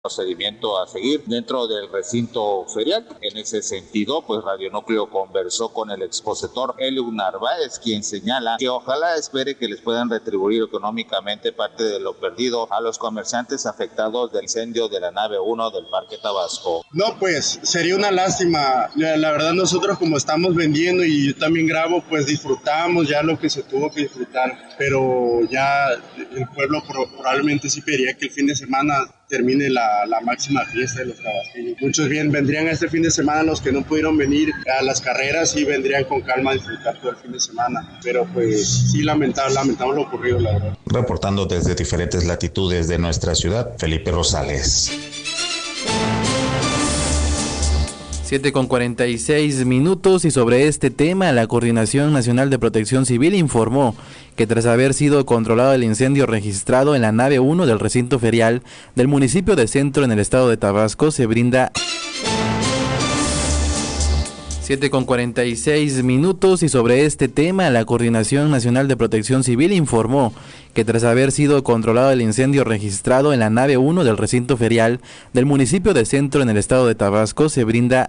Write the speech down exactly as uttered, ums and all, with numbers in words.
procedimiento a seguir dentro del recinto ferial. En ese sentido, pues Radio Núcleo conversó con el expositor Eliu Narváez, quien señala que ojalá espere que les puedan retribuir económicamente parte de lo perdido a los comerciantes afectados del incendio de la nave uno del Parque Tabasco. No, pues sería una lástima. La, la verdad, nosotros como estamos vendiendo y yo también grabo, pues disfrutamos ya lo que se tuvo que disfrutar, pero ya el pueblo probablemente sí pediría que el fin de semana termine la, la máxima fiesta de los tabasqueños. Muchos bien vendrían este fin de semana, los que no pudieron venir a las carreras y vendrían con calma a disfrutar todo el fin de semana, pero pues sí lamentable, lamentamos lo ocurrido, la verdad. Reportando desde diferentes latitudes de nuestra ciudad, Felipe Rosales. siete con cuarenta y seis minutos, y sobre este tema, la Coordinación Nacional de Protección Civil informó que tras haber sido controlado el incendio registrado en la nave uno del recinto ferial del municipio de Centro en el estado de Tabasco, se brinda... siete con cuarenta y seis minutos, y sobre este tema, la Coordinación Nacional de Protección Civil informó que tras haber sido controlado el incendio registrado en la nave uno del recinto ferial del municipio de Centro en el estado de Tabasco, se brinda